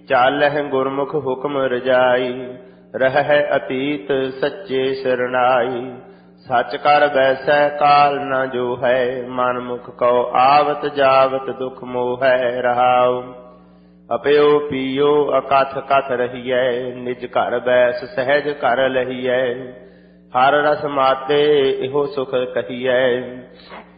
ਚਾਲਹਿ ਗੁਰਮੁਖ ਹੁਕਮ ਰਜਾਈ, ਰਹਿ ਅਤੀਤ ਸੱਚੇ ਸਰਣਾਈ। ਸੱਚ ਕਰ ਬੈਸੈ ਕਾਲ ਨ ਜੋ ਹੈ, ਮਨ ਮੁਖ ਕਉ ਆਵਤ ਜਾਵਤ ਦੁਖ ਮੋਹੈ। ਰਹਾਉ ਅਪਿਓ ਪੀਓ ਅਕਥ ਕਥ ਰਹੀਐ, ਨਿਜ ਘਰ ਬੈਸ ਸਹਿਜ ਘਰ ਲਹੀਐ। ਹਰ ਰਸ ਮਾਤੇ ਇਹੋ ਸੁਖ ਕਹੀਐ,